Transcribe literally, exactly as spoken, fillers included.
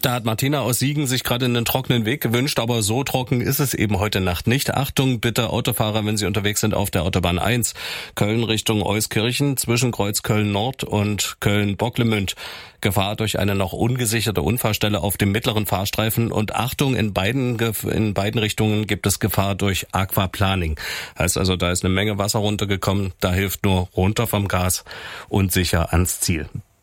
Da hat Martina aus Siegen sich gerade einen trockenen Weg gewünscht, aber so trocken ist es eben heute Nacht nicht. Achtung bitte Autofahrer, wenn Sie unterwegs sind auf der Autobahn eins, Köln Richtung Euskirchen, zwischen Kreuz Köln Nord und Köln-Bocklemünd. Gefahr durch eine noch ungesicherte Unfallstelle auf dem mittleren Fahrstreifen und Achtung, in beiden in beiden Richtungen gibt es Gefahr durch Aquaplaning. Heißt also, da ist eine Menge Wasser runtergekommen, da hilft nur runter vom Gas und sicher ans Ziel.